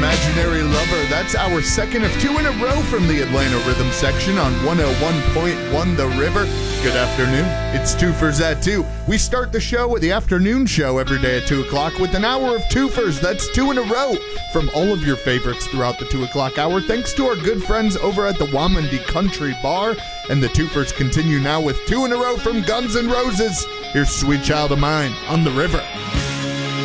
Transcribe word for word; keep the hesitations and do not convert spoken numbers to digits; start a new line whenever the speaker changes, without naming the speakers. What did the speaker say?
Imaginary Lover. That's our second of two in a row from the Atlanta Rhythm section on one oh one point one The River. Good afternoon. It's Twofers at two. We start the show with the afternoon show every day at two o'clock with an hour of twofers. That's two in a row from all of your favorites throughout the two o'clock hour. Thanks to our good friends over at the Wamandi Country Bar. And the twofers continue now with two in a row from Guns N' Roses. Here's Sweet Child of Mine on The River.